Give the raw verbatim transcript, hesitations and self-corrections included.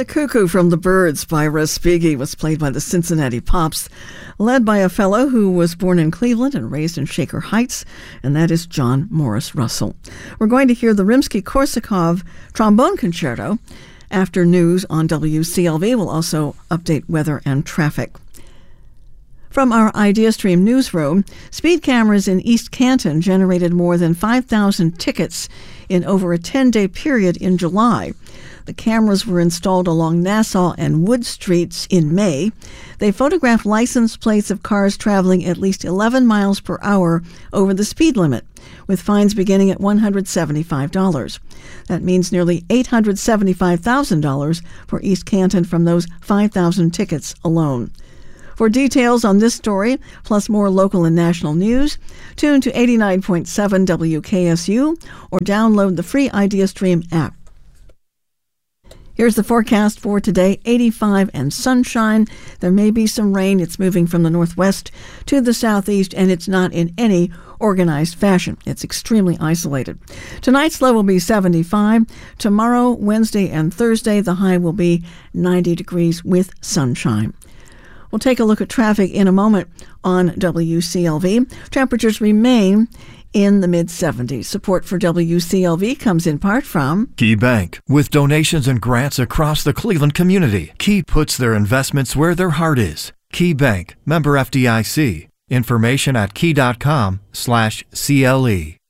The Cuckoo from the Birds by Respighi was played by the Cincinnati Pops, led by a fellow who was born in Cleveland and raised in Shaker Heights, and that is John Morris Russell. We're going to hear the Rimsky-Korsakov Trombone Concerto. After news on W C L V, we'll also update weather and traffic. From our IdeaStream newsroom, speed cameras in East Canton generated more than five thousand tickets in over a ten-day period in July. The cameras were installed along Nassau and Wood Streets in May. They photographed license plates of cars traveling at least eleven miles per hour over the speed limit, with fines beginning at one hundred seventy-five dollars. That means nearly eight hundred seventy-five thousand dollars for East Canton from those five thousand tickets alone. For details on this story, plus more local and national news, tune to eighty-nine point seven W K S U or download the free IdeaStream app. Here's the forecast for today, eighty-five and sunshine. There may be some rain. It's moving from the northwest to the southeast, and it's not in any organized fashion. It's extremely isolated. Tonight's low will be seventy-five. Tomorrow, Wednesday, and Thursday, the high will be ninety degrees with sunshine. We'll take a look at traffic in a moment on W C L V. Temperatures remain in the mid seventies. Support for W C L V comes in part from Key Bank. With donations and grants across the Cleveland community, Key puts their investments where their heart is. Key Bank, member F D I C. Information at key dot com slash C L E.